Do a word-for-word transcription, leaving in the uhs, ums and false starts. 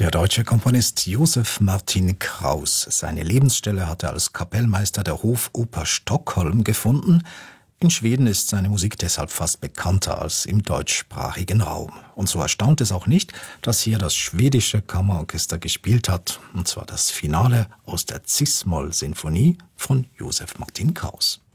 Der deutsche Komponist Josef Martin Kraus. Seine Lebensstelle hat er als Kapellmeister der Hofoper Stockholm gefunden. In Schweden ist seine Musik deshalb fast bekannter als im deutschsprachigen Raum. Und so erstaunt es auch nicht, dass hier das schwedische Kammerorchester gespielt hat, und zwar das Finale aus der Cis-Moll-Sinfonie von Josef Martin Kraus.